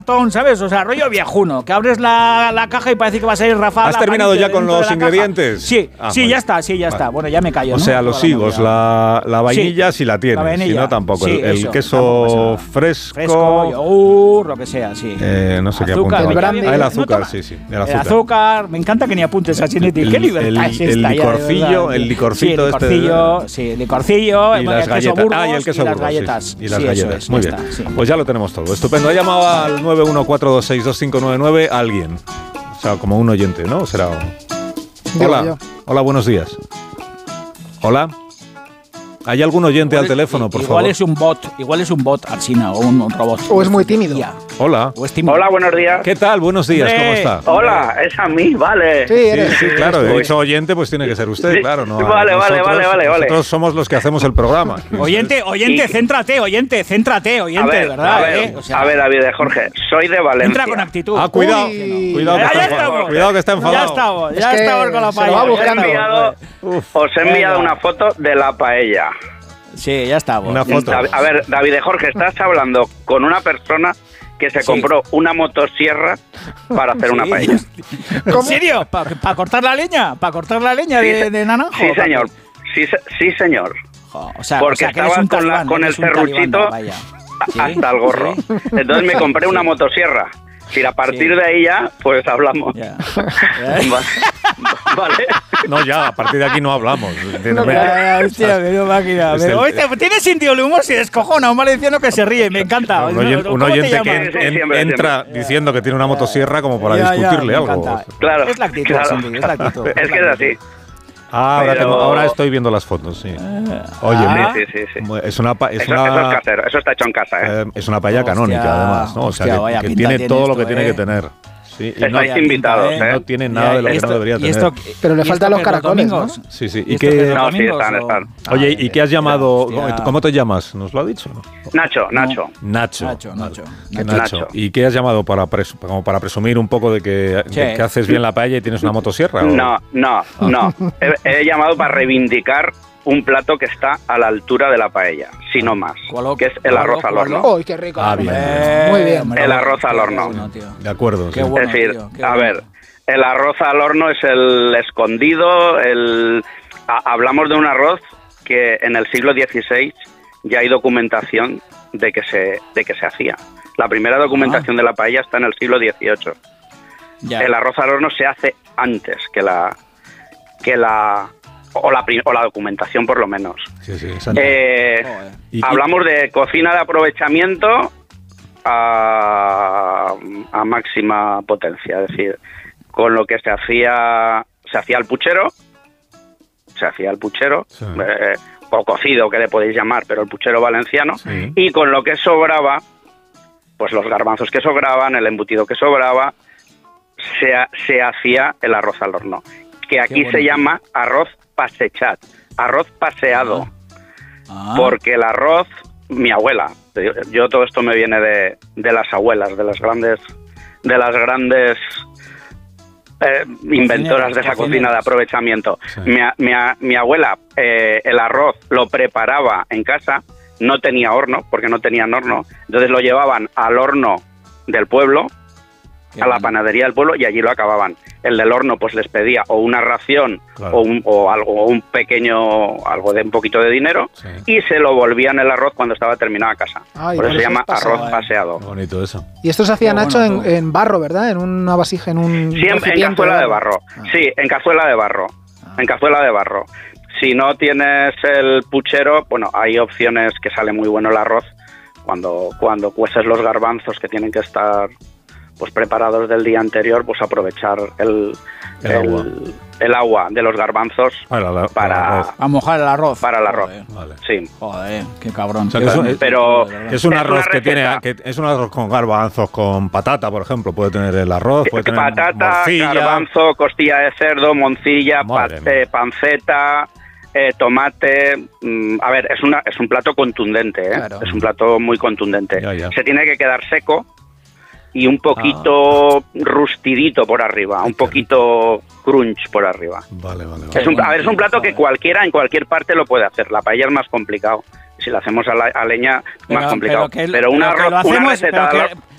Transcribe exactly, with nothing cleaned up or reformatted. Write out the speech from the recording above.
¿sabes? O sea, rollo viejuno, que abres la, la caja y parece que va a salir Rafa. ¿Has terminado ya con los ingredientes? Sí, ah, sí, ya está, sí, ya vale. está. Bueno, ya me callo, O ¿no? sea, los higos, la, la vainilla sí, si la tienes, la vainilla, si no tampoco. Sí, el, el eso, queso fresco, fresco, yogur, lo que sea, sí. Eh, no sé azúcar, qué apuntar. El, ah, el azúcar, no sí, sí. El azúcar. El azúcar, me encanta que ni apuntes así ni ¿Qué libertad el, es esta? El licorcillo, el licorcito sí, el licorcillo, este. Sí, el licorcillo, y las galletas. Ah, y el queso burgos. Y las galletas. Y las galletas. Muy bien. Pues ya lo tenemos todo. Estupendo. Ha llamado al nueve uno cuatro dos seis dos cinco nueve nueve alguien. O sea, como un oyente, ¿no? Será. Hola. Hola, buenos días. Hola. ¿Hay algún oyente igual, al teléfono, por igual favor? Igual es un bot, igual es un bot, Alsina, o un, un robot. O es muy tímido. Hola. O es tímido. Hola, buenos días. ¿Qué tal? Buenos días, ¿cómo está? Hola, es a mí, vale. Sí, sí, sí claro, he dicho oyente, pues tiene que ser usted, sí. claro. No, vale, nosotros, vale, vale, vale. Nosotros somos los que hacemos el programa. Oyente, oyente, y... céntrate, oyente, céntrate, oyente, a ver, de verdad. A ver, ¿eh? O sea, a ver, David de Jorge, soy de Valencia. Entra con actitud. Ah, cuidado, Uy. cuidado, que está enfadado, cuidado que está enfadado. Ya estamos, ya es que estamos con la paella. Os he enviado, os he enviado una foto de la paella. Sí, ya está. Una foto. A ver, David de Jorge, estás hablando con una persona que se sí. compró una motosierra para hacer sí. una paella. ¿En serio? ¿Para pa cortar la leña? ¿Para cortar la leña sí, de, de naranjo? Sí, señor. Sí, sí señor. Jo, o sea, Porque o sea, estaba con, con, talibán, la, con el serruchito ¿Sí? hasta el gorro. ¿Sí? Entonces me compré una motosierra. Si a partir sí. de ahí ya, pues hablamos. Ya. Vale. No, ya, a partir de aquí no hablamos. No, ya, ya, hostia, medio máquina. Pero, oye, tiene sentido el humor si descojona, un valenciano que se ríe, me encanta. Un, oyen, un oyente que en, en, siempre, entra siempre. diciendo que tiene una motosierra como para ya, discutirle ya, algo. Claro. Es la actitud, claro. Cindy, es la actitud. Es que es así. Ah, ahora, Pero... tengo, ahora estoy viendo las fotos, sí. Oye, ah, sí, sí, sí, sí. es una, es eso, una eso es casero, eso está hecho en casa, ¿eh? eh es una paella hostia, canónica, además, ¿no? O sea, hostia, que, que tiene todo lo que esto, tiene eh. que tener. Sí, y Estáis no, invitados, ¿eh? No tiene nada de lo que esto, no debería tener. Esto, pero le faltan los caracoles, ¿no? Sí, sí. ¿Y, ¿Y qué? No, sí, están, están. Oye, ¿y qué has llamado? ¿Cómo te llamas? ¿Nos lo ha dicho? Nacho, Nacho. Nacho. Nacho, Nacho. ¿Qué Nacho? ¿Y qué has llamado para pres como para presumir un poco de que, sí. de que haces bien la paella y tienes una motosierra? ¿o? No, no, ah. no. He, he llamado para reivindicar un plato que está a la altura de la paella, si no más, que es el arroz al horno. ¡Uy, qué rico! Ah, bien. Eh, Muy bien. El arroz al horno. Bueno, de acuerdo. Qué sí. bueno, es decir, tío, a bueno. ver, el arroz al horno es el escondido, el... A, hablamos de un arroz que en el siglo dieciséis ya hay documentación de que se, de que se hacía. La primera documentación ah. de la paella está en el siglo dieciocho. Ya. El arroz al horno se hace antes que la... que la O la, o la documentación, por lo menos. Sí, sí, eh, ¿Y, hablamos de cocina de aprovechamiento a, a máxima potencia. Es decir, con lo que se hacía se hacía el puchero, se hacía el puchero, sí. eh, o cocido, que le podéis llamar, pero el puchero valenciano, sí. y con lo que sobraba, pues los garbanzos que sobraban, el embutido que sobraba, se, se hacía el arroz al horno, que aquí se llama arroz pasechat, arroz paseado, ah. porque el arroz, mi abuela, yo todo esto me viene de, de las abuelas, de las grandes, de las grandes eh, inventoras de esa cocina de aprovechamiento. Sí. Mi, mi, mi abuela eh, el arroz lo preparaba en casa, no tenía horno, porque no tenían horno, entonces lo llevaban al horno del pueblo, Qué a la panadería del pueblo, y allí lo acababan. El del horno pues les pedía o una ración claro. o, un, o algo o un pequeño, algo de un poquito de dinero, sí. y se lo volvían el arroz cuando estaba terminado a casa. Ay, por eso se llama pasado, arroz eh. paseado. Qué bonito eso. Y esto se hacía, Nacho, bueno, en, en barro, ¿verdad? En una vasija, en un Sí, en, en cazuela de barro. Ah. Sí, en cazuela de barro. Ah. En cazuela de barro. Si no tienes el puchero, bueno, hay opciones que sale muy bueno el arroz cuando, cuando cueces los garbanzos que tienen que estar pues preparados del día anterior, pues aprovechar el, el, el, agua. el agua de los garbanzos para, la, para a mojar el arroz. Para el arroz. Joder. Vale. Sí. Joder, qué cabrón. O sea, que es un, pero es un arroz que tiene que es un arroz con garbanzos, con patata, por ejemplo, puede tener el arroz, puede tener patata, morcilla, garbanzo, costilla de cerdo, moncilla, pate, panceta, eh, tomate. Mm, a ver, es una es un plato contundente, ¿eh? Claro. Es un plato muy contundente. Ya, ya. Se tiene que quedar seco y un poquito ah. rustidito por arriba, un poquito crunch por arriba. Vale, vale, vale. Es un, a ver, es un plato que cualquiera en cualquier parte lo puede hacer. La paella es más complicado. Si la hacemos a, la, a leña, es más complicado. Pero, que, pero una, pero arroz, hacemos, una receta... Pero que,